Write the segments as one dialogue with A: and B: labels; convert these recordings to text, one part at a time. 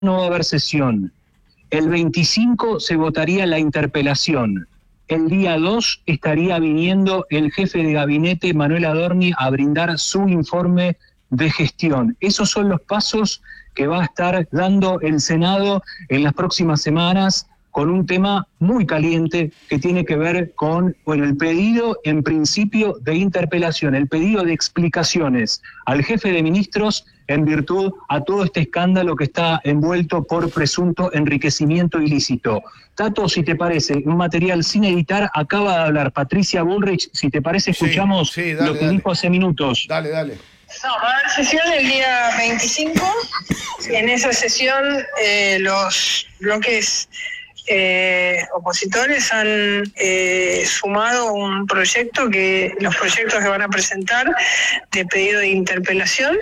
A: no va a haber sesión. El 25 se votaría la interpelación. El día 2 estaría viniendo el jefe de gabinete, Manuel Adorni, a brindar su informe de gestión. Esos son los pasos que va a estar dando el Senado en las próximas semanas, con un tema muy caliente que tiene que ver con el pedido en principio de interpelación, el pedido de explicaciones al jefe de ministros en virtud a todo este escándalo que está envuelto por presunto enriquecimiento ilícito. Tato, si te parece, un material sin editar, acaba de hablar Patricia Bullrich, si te parece escuchamos
B: dale,
A: lo que dijo hace minutos.
B: Dale.
C: No, va a haber sesión el día 25. En esa sesión los bloques opositores han sumado un proyecto los proyectos que van a presentar de pedido de interpelación,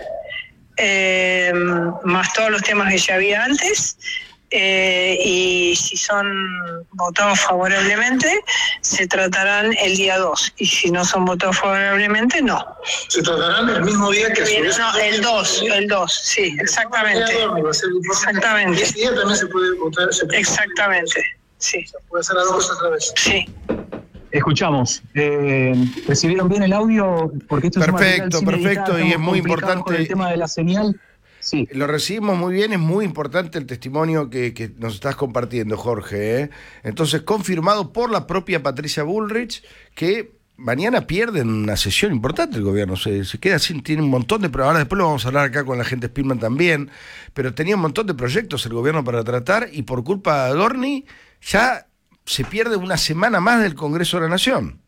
C: más todos los temas que ya había antes. Y si son votados favorablemente, se tratarán el día 2. Y si no son votados favorablemente, no.
D: ¿Se tratarán el mismo día que
C: No, el 2, sí, exactamente. Exactamente.
D: Y ese día también se puede votar.
C: Exactamente, sí.
D: Se puede hacer las dos cosas otra vez.
C: Sí.
A: Escuchamos. ¿Recibieron bien el audio? Porque esto
B: perfecto, y es muy importante.
A: Con el tema de la señal. Sí.
B: Lo recibimos muy bien, es muy importante el testimonio que nos estás compartiendo, Jorge, ¿eh? Entonces, confirmado por la propia Patricia Bullrich, que mañana pierden una sesión importante el gobierno, se queda sin, tiene un montón de... Ahora después lo vamos a hablar acá con la gente Spillman también, pero tenía un montón de proyectos el gobierno para tratar, y por culpa de Adorni ya se pierde una semana más del Congreso de la Nación.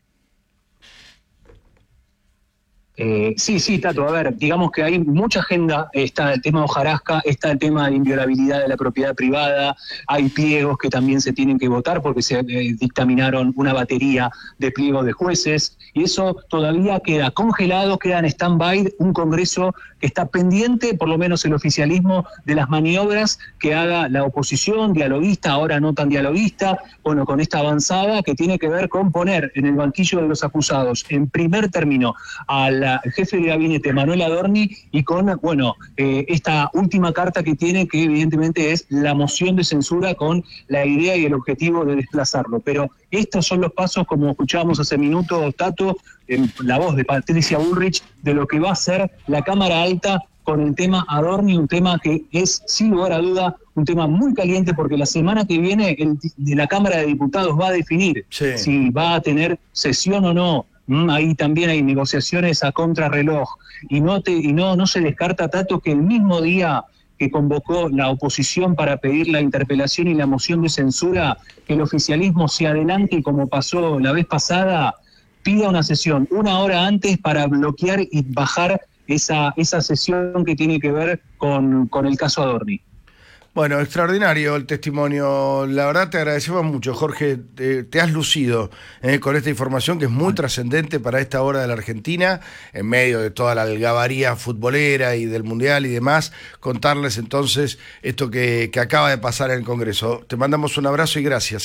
A: Sí, Tato, a ver, digamos que hay mucha agenda, está el tema de hojarasca, está el tema de inviolabilidad de la propiedad privada, hay pliegos que también se tienen que votar porque se dictaminaron una batería de pliegos de jueces, y eso todavía queda congelado, queda en stand-by un Congreso que está pendiente, por lo menos el oficialismo, de las maniobras que haga la oposición, dialoguista, ahora no tan dialoguista, bueno, con esta avanzada que tiene que ver con poner en el banquillo de los acusados, en primer término, al jefe de gabinete Manuel Adorni, y con, esta última carta que tiene, que evidentemente es la moción de censura con la idea y el objetivo de desplazarlo. Pero estos son los pasos, como escuchábamos hace minutos, Tato, en la voz de Patricia Bullrich, de lo que va a ser la Cámara Alta con el tema Adorni, un tema que es, sin lugar a duda, un tema muy caliente, porque la semana que viene de la Cámara de Diputados va a definir si va a tener sesión o no. Ahí también hay negociaciones a contrarreloj, y no se descarta, Tato, que el mismo día que convocó la oposición para pedir la interpelación y la moción de censura, que el oficialismo se adelante y, como pasó la vez pasada, pida una sesión una hora antes para bloquear y bajar esa sesión que tiene que ver con el caso Adorni.
B: Bueno, extraordinario el testimonio. La verdad te agradecemos mucho, Jorge. Te has lucido con esta información que es muy trascendente para esta hora de la Argentina, en medio de toda la algabaría futbolera y del Mundial y demás. Contarles entonces esto que acaba de pasar en el Congreso. Te mandamos un abrazo y gracias.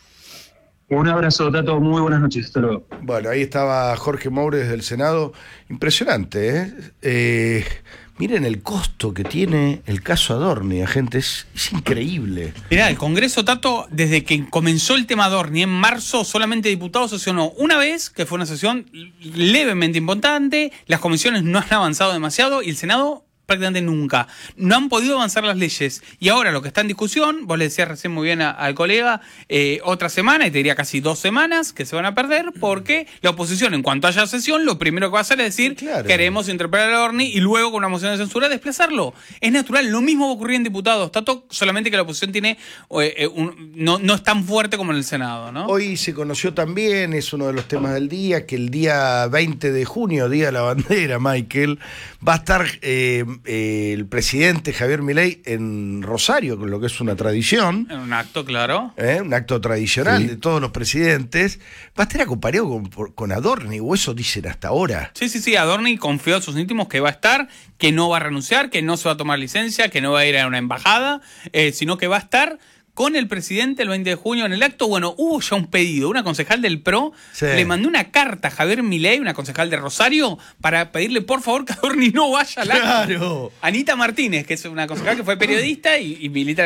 A: Un abrazo, Tato. Muy buenas noches. Hasta luego.
B: Bueno, ahí estaba Jorge Moure desde el Senado. Impresionante, Miren el costo que tiene el caso Adorni, gente, es increíble.
E: Mirá, el Congreso, Tato, desde que comenzó el tema Adorni en marzo, solamente diputados sesionó una vez, que fue una sesión levemente importante, las comisiones no han avanzado demasiado y el Senado prácticamente nunca. No han podido avanzar las leyes. Y ahora lo que está en discusión, vos le decías recién muy bien al colega, otra semana, y te diría casi 2 semanas, que se van a perder, porque la oposición, en cuanto haya sesión, lo primero que va a hacer es decir, queremos interpelar a Adorni, y luego con una moción de censura desplazarlo. Es natural, lo mismo va a ocurrir en diputados, Tato, solamente que la oposición tiene no es tan fuerte como en el Senado, ¿no?
B: Hoy se conoció también, es uno de los temas del día, que el día 20 de junio, Día de la Bandera, Michael, va a estar el presidente Javier Milei en Rosario, con lo que es una tradición.
E: En un acto, claro.
B: Un acto tradicional de todos los presidentes. Va a estar acompañado con Adorni, o eso dicen hasta ahora.
E: Sí, Adorni confió a sus íntimos que va a estar, que no va a renunciar, que no se va a tomar licencia, que no va a ir a una embajada, sino que va a estar con el presidente el 20 de junio en el acto. Bueno, hubo ya un pedido. Una concejal del PRO
B: Sí.
E: le mandó una carta a Javier Milei, una concejal de Rosario, para pedirle por favor que Adorni no vaya al acto.
B: Claro.
E: Anita Martínez, que es una concejal que fue periodista y milita